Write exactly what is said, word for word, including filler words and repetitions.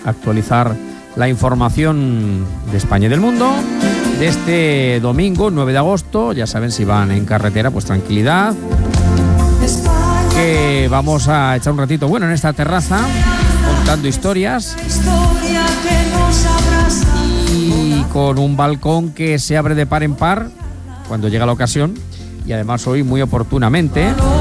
actualizar la información de España y del mundo de este domingo nueve de agosto. Ya saben, si van en carretera, pues tranquilidad, que vamos a echar un ratito bueno en esta terraza contando historias y con un balcón que se abre de par en par cuando llega la ocasión, y además hoy muy oportunamente